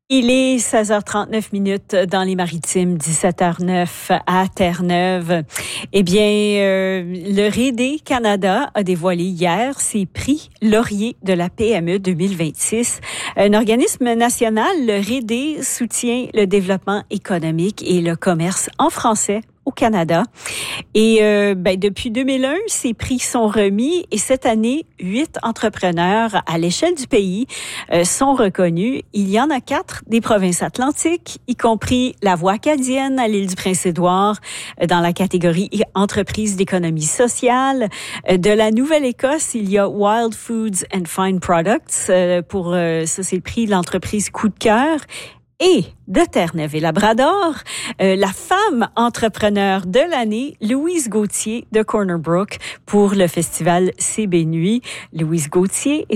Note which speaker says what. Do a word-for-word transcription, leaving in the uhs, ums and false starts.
Speaker 1: Il est seize heures trente-neuf minutes dans les Maritimes, dix-sept heures neuf à Terre-Neuve. Eh bien, euh, le Rédé Canada a dévoilé hier ses prix lauriers de la P M E deux mille vingt-six. Un organisme national, le Rédé, soutient le développement économique et le commerce en français au Canada. Et euh, ben, depuis deux mille un, ces prix sont remis et cette année, huit entrepreneurs à l'échelle du pays euh, sont reconnus. Il y en a quatre des provinces atlantiques, y compris la Voie acadienne à l'île du Prince-Édouard euh, dans la catégorie entreprise d'économie sociale. Euh, de la Nouvelle-Écosse, il y a Wild Foods and Fine Products. Euh, pour euh, ça, c'est le prix de l'entreprise Coup de cœur. Et de Terre-Neuve et Labrador, euh, la femme entrepreneur de l'année, Louise Gauthier de Corner Brook pour le festival C B Nuit. Louise Gauthier est